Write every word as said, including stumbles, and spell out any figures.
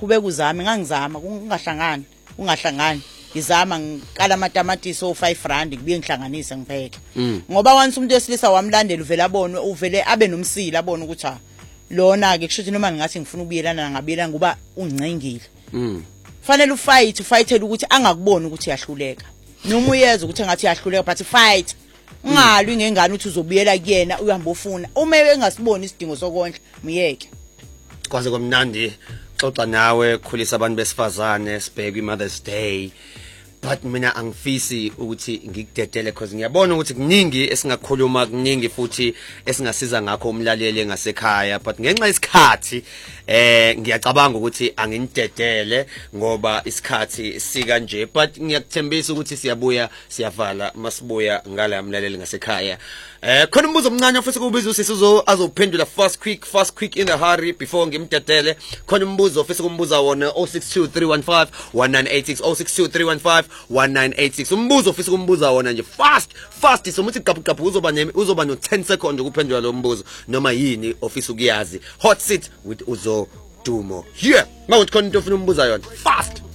ngiqhubeka uzame ngangizama kungahlangani ungahlangani ngizama ngikala amatamatisi o five rand kubuye ngihlanganise ngipheke ngoba once umuntu wesilisa wamlandela uvela abone uvele abe nomsila abone ukuthi ha lona ke kushuthi noma ngingathi ngifuna ukubuyelana ngabuyelana ngoba ungcengile fanele ufight ufightela ukuthi angakuboni ukuthi uyahluleka noma uyeza ukuthi ngathi uyahluleka but fight ungalwi ngengane uthi uzobuyela kuyena uyahamba ufuna uma engasiboni isidingo sokondla muyeke kwaze komnandi xoxa nawe khulisa abantu besifazane sibheke iMother's Day but mina angifisi ukuthi ngikudedele because ngiyabona ukuthi kuningi esingakhuluma kuningi futhi esingasiza ngakho umlaleli ngasekhaya but ngenxa isikhathi eh ngiyacabanga ukuthi anginidedele ngoba isikhathi sika nje but ngiyakuthembisa ukuthi siyabuya siyavala masibuya ngala umlaleli ngasekhaya eh khona umbuzo omncane futhi kubiza usisizo azophendula fast quick fast quick in a hurry before ngimdedele khona umbuzo futhi kumbuza wona zero six two three one five one nine eight six zero six two three one five one nine eight six umbuzo futhi kumbuza wona nje fast fast somuthi gqaphu gqaphu uzoba ne uzoba no ten seconds ukuphendula lo mbuzo noma yini ofisa ukuyazi hot seat with Uzo Dumo here mawuthi khona into ofuna umbuza yona fast